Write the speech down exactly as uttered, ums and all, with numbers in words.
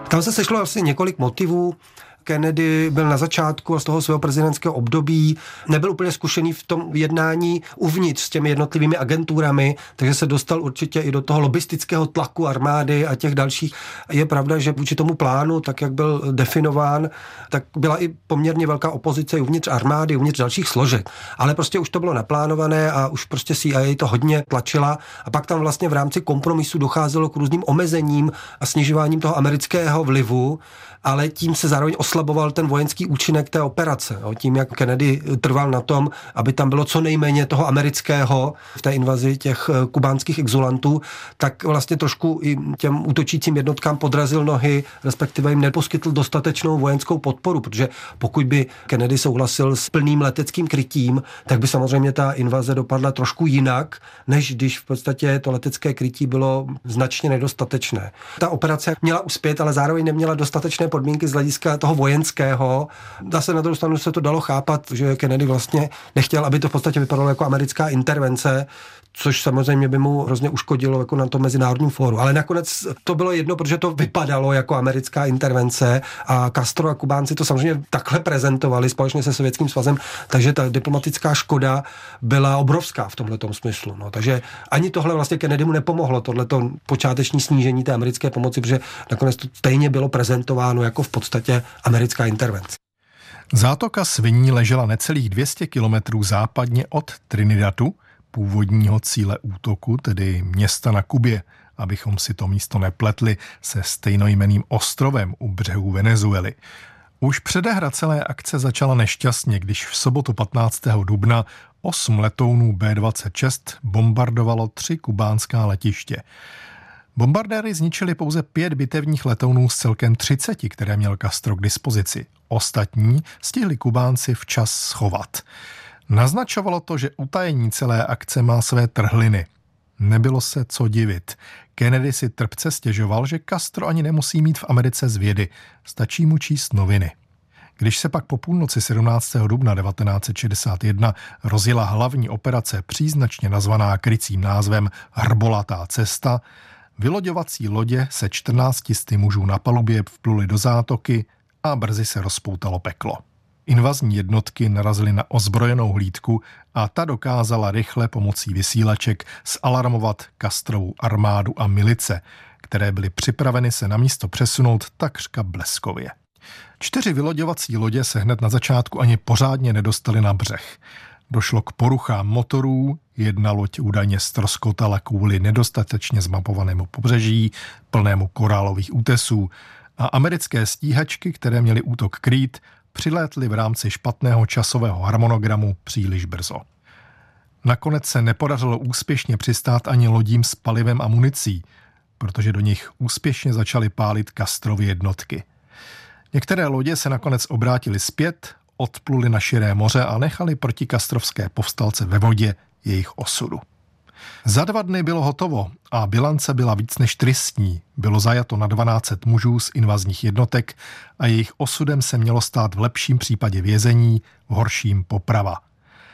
Tam se sešlo asi několik motivů. Kennedy byl na začátku z toho svého prezidentského období, nebyl úplně zkušený v tom jednání uvnitř s těmi jednotlivými agenturami, takže se dostal určitě i do toho lobistického tlaku armády a těch dalších. Je pravda, že vůči tomu plánu, tak jak byl definován, tak byla i poměrně velká opozice uvnitř armády, uvnitř dalších složek. Ale prostě už to bylo naplánované a už prostě C I A to hodně tlačila a pak tam vlastně v rámci kompromisu docházelo k různým omezením a snižováním toho amerického vlivu, ale tím se zároveň oslaboval ten vojenský účinek té operace. Tím, jak Kennedy trval na tom, aby tam bylo co nejméně toho amerického v té invazi těch kubánských exulantů, tak vlastně trošku i těm útočícím jednotkám podrazil nohy, respektive jim neposkytl dostatečnou vojenskou podporu, protože pokud by Kennedy souhlasil s plným leteckým krytím, tak by samozřejmě ta invaze dopadla trošku jinak, než když v podstatě to letecké krytí bylo značně nedostatečné. Ta operace měla uspět, ale zároveň neměla dostatečné podmínky z hlediska toho vojenského. Zase na druhou stranu se to dalo chápat, že Kennedy vlastně nechtěl, aby to v podstatě vypadalo jako americká intervence, což samozřejmě by mu hrozně uškodilo jako na tom mezinárodním fóru. Ale nakonec to bylo jedno, protože to vypadalo jako americká intervence a Castro a Kubánci to samozřejmě takhle prezentovali společně se Sovětským svazem, takže ta diplomatická škoda byla obrovská v tomhletom smyslu. No. Takže ani tohle vlastně Kennedymu nepomohlo, tohleto počáteční snížení té americké pomoci, protože nakonec to stejně bylo prezentováno jako v podstatě americká intervence. Zátoka Sviní ležela necelých dvě stě kilometrů západně od Trinidadu, původního cíle útoku, tedy města na Kubě, abychom si to místo nepletli se stejnojmenným ostrovem u břehů Venezuely. Už předehra celé akce začala nešťastně, když v sobotu patnáctého dubna osm letounů bé dvacet šest bombardovalo tři kubánská letiště. Bombardéry zničili pouze pět bitevních letounů z celkem třiceti, které měl Castro k dispozici. Ostatní stihli Kubánci včas schovat. Naznačovalo to, že utajení celé akce má své trhliny. Nebylo se co divit. Kennedy si trpce stěžoval, že Castro ani nemusí mít v Americe zvědy. Stačí mu číst noviny. Když se pak po půlnoci sedmnáctého dubna devatenáct set šedesát jedna rozjela hlavní operace příznačně nazvaná krycím názvem Hrbolatá cesta, vyloďovací lodě se čtrnácti sty mužů na palubě vpluli do zátoky a brzy se rozpoutalo peklo. Invazní jednotky narazily na ozbrojenou hlídku a ta dokázala rychle pomocí vysílaček zalarmovat Castrovu armádu a milice, které byly připraveny se na místo přesunout takřka bleskově. Čtyři vyloďovací lodě se hned na začátku ani pořádně nedostaly na břeh. Došlo k poruchám motorů, jedna loď údajně ztroskotala kvůli nedostatečně zmapovanému pobřeží, plnému korálových útesů a americké stíhačky, které měly útok krýt, přilétly v rámci špatného časového harmonogramu příliš brzo. Nakonec se nepodařilo úspěšně přistát ani lodím s palivem a municí, protože do nich úspěšně začaly pálit Castrovy jednotky. Některé lodě se nakonec obrátily zpět, odpluli na širé moře a nechali protikastrovské povstalce ve vodě jejich osudu. Za dva dny bylo hotovo a bilance byla víc než tristní. Bylo zajato na dvanáct set mužů z invazních jednotek a jejich osudem se mělo stát v lepším případě vězení, v horším poprava.